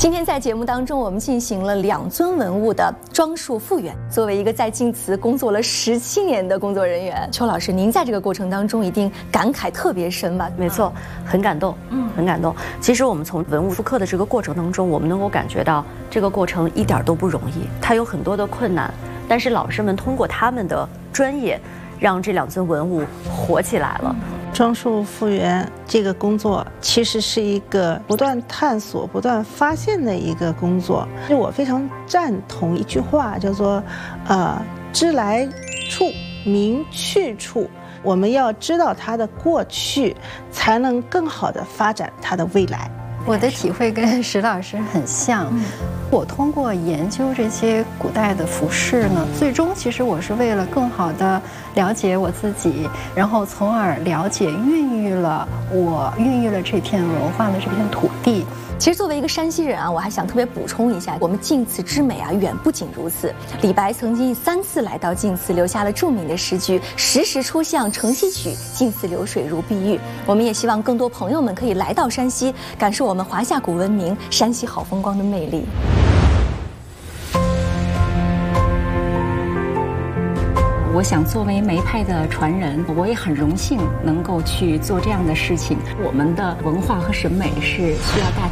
今天在节目当中，我们进行了2尊文物的装束复原。作为一个在晋祠工作了17年的工作人员，邱老师，您在这个过程当中一定感慨特别深吧？ 没错，很感动，很感动。其实我们从文物复刻的这个过程当中，我们能够感觉到这个过程一点都不容易，它有很多的困难，但是老师们通过他们的专业，让这2尊文物活起来了。 装束复原这个工作其实是一个不断探索、不断发现的一个工作。我非常赞同一句话，叫做“知来处，明去处”。我们要知道它的过去，才能更好地发展它的未来。 我的体会跟石老师很像，我通过研究这些古代的服饰呢，最终其实我是为了更好的了解我自己，然后从而了解孕育了这片文化的这片土地。 其实作为一个山西人啊，我还想特别补充一下，我们晋祠之美啊，远不仅如此。李白曾经3次来到晋祠，留下了著名的诗句“时时出向城西曲，晋祠流水如碧玉”。我们也希望更多朋友们可以来到山西，感受我们华夏古文明、山西好风光的魅力。 我想作为梅派的传人，我也很荣幸能够去做这样的事情。我们的文化和审美是需要大